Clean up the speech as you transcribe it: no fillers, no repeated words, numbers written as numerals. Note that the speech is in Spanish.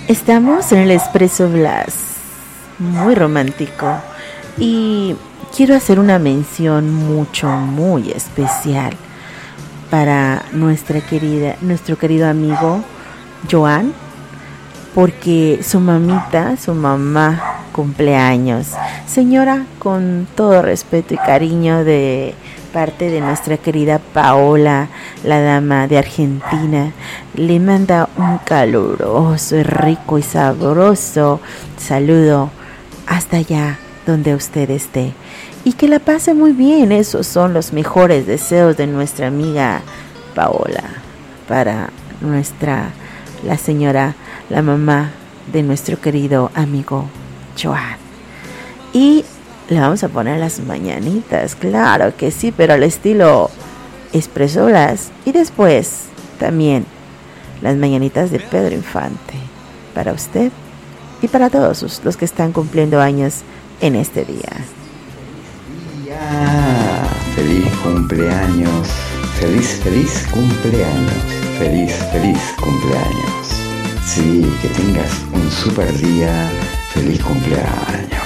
Estamos en el Expreso Blas, muy romántico, y quiero hacer una mención muy especial para nuestro querido amigo Joan, porque su mamá cumpleaños. Señora, con todo respeto y cariño de parte de nuestra querida Paola, la dama de Argentina, le manda un caluroso, rico y sabroso saludo hasta allá donde usted esté. Y que la pase muy bien. Esos son los mejores deseos de nuestra amiga Paola para la señora, la mamá de nuestro querido amigo Joan. Y le vamos a poner las mañanitas, claro que sí, pero al estilo Expreso Blas. Y después también las mañanitas de Pedro Infante para usted y para todos los que están cumpliendo años en este día. Feliz cumpleaños, feliz cumpleaños, feliz cumpleaños. Sí, que tengas un super día, feliz cumpleaños.